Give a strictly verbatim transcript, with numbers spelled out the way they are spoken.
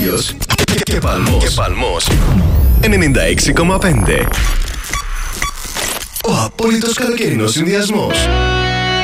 Ήλιος και, και Παλμός. Και Παλμός. ενενήντα έξι κόμμα πέντε. Ο απόλυτος καλοκαιρινός συνδυασμός.